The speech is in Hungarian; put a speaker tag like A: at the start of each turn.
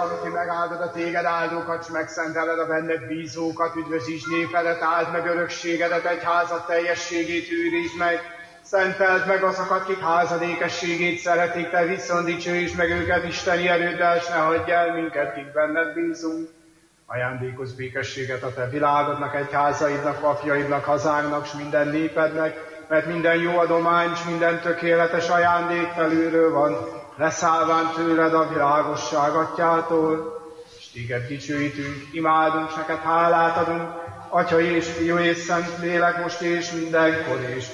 A: Uram, ki megáldod a téged áldókat, s megszenteled a benned bízókat, üdvözíts népedet, áld meg örökségedet, egyházad teljességét őrizd meg, szenteld meg azokat, kik házad ékességét szeretik, te viszont dicsőítsd meg őket isteni erőddel, s ne hagyj el minket, kik benned bízunk. Ajándékozz békességet a te világodnak, egyházaidnak, papjaidnak, hazánknak, s minden népednek, mert minden jó adomány, s minden tökéletes ajándék felülről van, leszállván tőled a világosság atyától. És téged dicsőítünk, imádunk, s neked hálát adunk, Atya és Fiú és Szent Lélek, most és mindenkor és